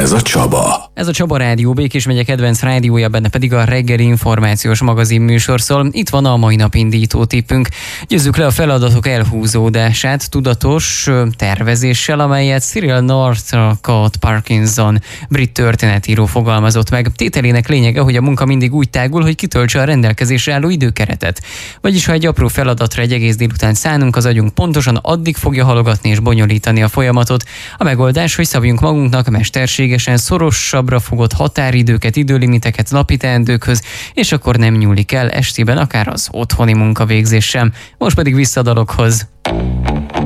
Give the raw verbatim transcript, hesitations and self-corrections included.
Ez a Csaba. Ez a Csaba Rádió, Békés megye kedvenc rádiója, benne pedig a reggeli információs magazin műsor szól. Itt van a mai nap indító tippünk. Győzzük le a feladatok elhúzódását tudatos tervezéssel, amelyet Cyril Northcote Parkinson, brit történetíró fogalmazott meg. Tételének lényege, hogy a munka mindig úgy tágul, hogy kitöltse a rendelkezésre álló időkeretet. Vagyis ha egy apró feladatra egy egész délután szánunk, az agyunk pontosan addig fogja halogatni és bonyolítani a folyamatot. A megoldás, hogy szabjunk magunknak mesterségesen szorosabbra fogott határidőket, időlimiteket napi teendőkhöz, és akkor nem nyúlik el estében akár az otthoni munkavégzés sem. Most pedig vissza a dalokhoz.